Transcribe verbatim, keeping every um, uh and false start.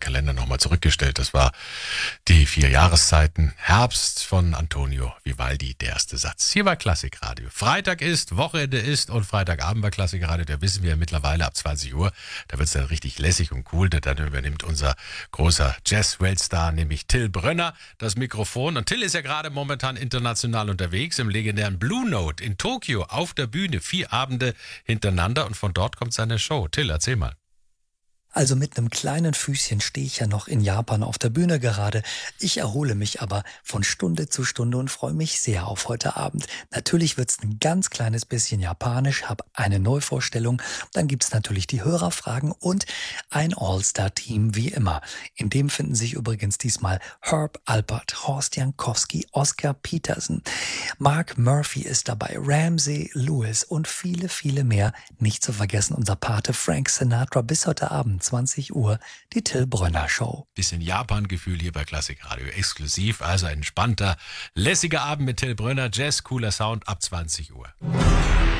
Kalender nochmal zurückgestellt. Das war die vier Jahreszeiten. Herbst von Antonio Vivaldi, der erste Satz. Hier war Klassikradio. Freitag ist, Wochenende ist und Freitagabend bei Klassikradio. Da wissen wir mittlerweile ab zwanzig Uhr. Da wird es dann richtig lässig und cool. Dann übernimmt unser großer Jazz-Weltstar, nämlich Till Brönner, das Mikrofon. Und Till ist ja gerade momentan international unterwegs im legendären Blue Note in Tokio auf der Bühne. Vier Abende hintereinander und von dort kommt seine Show. Till, erzähl mal. Also mit einem kleinen Füßchen stehe ich ja noch in Japan auf der Bühne gerade. Ich erhole mich aber von Stunde zu Stunde und freue mich sehr auf heute Abend. Natürlich wird's ein ganz kleines bisschen japanisch, habe eine Neuvorstellung. Dann gibt's natürlich die Hörerfragen und ein All-Star-Team wie immer. In dem finden sich übrigens diesmal Herb Alpert, Horst Jankowski, Oscar Peterson. Mark Murphy ist dabei, Ramsey Lewis und viele, viele mehr. Nicht zu vergessen unser Pate Frank Sinatra bis heute Abend. zwanzig Uhr, die Till Brönner Show. Bisschen Japan-Gefühl hier bei Klassikradio exklusiv. Also ein entspannter, lässiger Abend mit Till Brönner. Jazz, cooler Sound ab zwanzig Uhr.